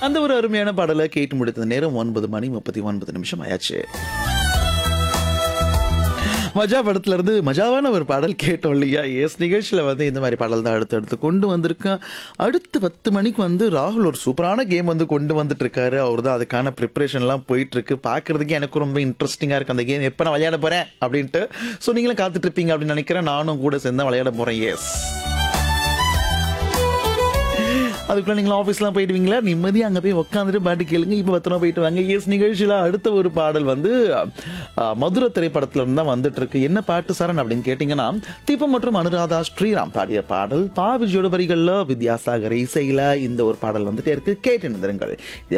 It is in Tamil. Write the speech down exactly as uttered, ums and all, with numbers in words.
அந்த ஒரு அருமையான பாடலை கேட்டு முடித்த நேரம் ஒன்பது மணி முப்பத்தி ஒன்பது நிமிஷம் ஆயாச்சு. மஜா படத்துல இருந்து மஜாவான ஒரு பாடல் கேட்டோம் இல்லையா? எஸ், நிகழ்ச்சியில் வந்து இந்த மாதிரி பாடல் தான் அடுத்து அடுத்து கொண்டு வந்திருக்கேன். அடுத்து பத்து மணிக்கு வந்து ராகுல் ஒரு சூப்பரான கேம் வந்து கொண்டு வந்துட்டு இருக்காரு. அவர் தான் அதுக்கான ப்ரிப்பரேஷன்லாம் போயிட்டு இருக்கு. பார்க்கறதுக்கு எனக்கு ரொம்ப இன்ட்ரெஸ்டிங்காக இருக்கு அந்த கேம், எப்போ நான் விளையாட போறேன் அப்படின்ட்டு. ஸோ நீங்களும் காத்துட்டு இருப்பீங்க அப்படின்னு நினைக்கிறேன். நானும் கூட சேர்ந்து விளையாட போறேன். எஸ், அதுக்குள்ள நீங்களும் ஆஃபீஸ்லாம் போயிடுவீங்களா? நிம்மதியாக அங்கே போய் உட்காந்துட்டு பாட்டு கேளுங்க. இப்போ பத்திரமா போயிட்டு வாங்க. எஸ், நிகழ்ச்சியில் அடுத்த ஒரு பாடல் வந்து மதுரை திரைப்படத்துல இருந்து தான் வந்துட்டு இருக்கு. என்ன பாட்டு சரண் அப்படின்னு கேட்டீங்கன்னா, தீபம் மற்றும் அனுராதா ஸ்ரீராம் பாடிய பாடல். பா விஜயோட வரிகள்ல வித்யாசாகர் இசையில இந்த ஒரு பாடல் வந்துட்டே இருக்கு. கேட்டு நிறுங்கள்.